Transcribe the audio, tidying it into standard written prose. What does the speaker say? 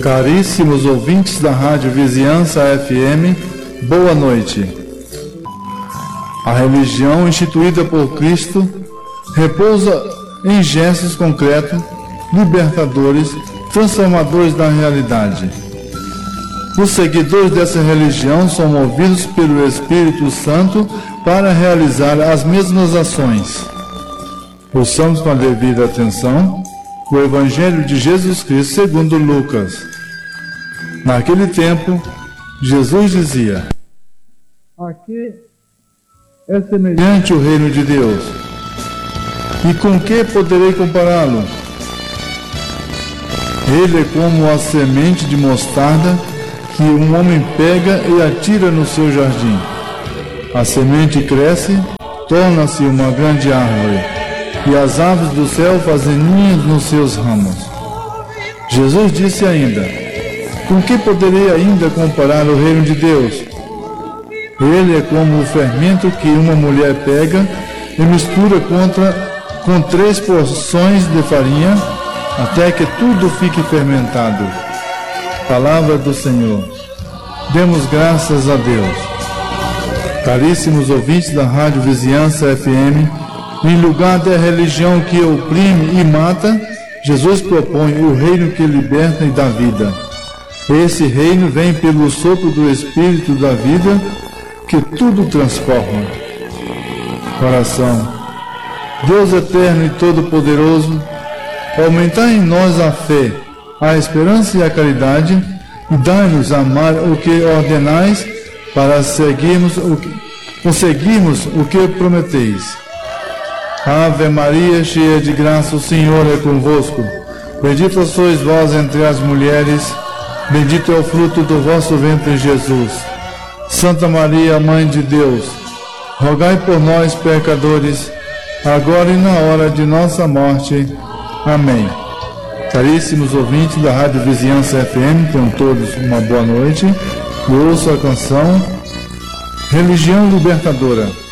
Caríssimos ouvintes da Rádio Vizinhança FM, boa noite. A religião instituída por Cristo repousa em gestos concretos, libertadores, transformadores da realidade. Os seguidores dessa religião são movidos pelo Espírito Santo para realizar as mesmas ações. Ouçamos com a devida atenção o Evangelho de Jesus Cristo segundo Lucas. Naquele tempo, Jesus dizia: a que é semelhante o reino de Deus? E com que poderei compará-lo? Ele é como a semente de mostarda que um homem pega e atira no seu jardim. A semente cresce, torna-se uma grande árvore, e as aves do céu fazem ninhos nos seus ramos. Jesus disse ainda: com que poderei ainda comparar o reino de Deus? Ele é como o fermento que uma mulher pega e mistura com 3 porções de farinha, até que tudo fique fermentado. Palavra do Senhor. Demos graças a Deus. Caríssimos ouvintes da Rádio Vizinhança FM, em lugar da religião que oprime e mata, Jesus propõe o reino que liberta e dá vida. Esse reino vem pelo sopro do Espírito da vida, que tudo transforma. Oração. Deus eterno e todo-poderoso, aumentai em nós a fé, a esperança e a caridade, e dai-nos a amar o que ordenais, para conseguirmos o que prometeis. Ave Maria, cheia de graça, o Senhor é convosco. Bendita sois vós entre as mulheres, bendito é o fruto do vosso ventre, Jesus. Santa Maria, Mãe de Deus, rogai por nós, pecadores, agora e na hora de nossa morte. Amém. Caríssimos ouvintes da Rádio Vizinhança FM, tenham todos uma boa noite. E ouço a canção Religião Libertadora.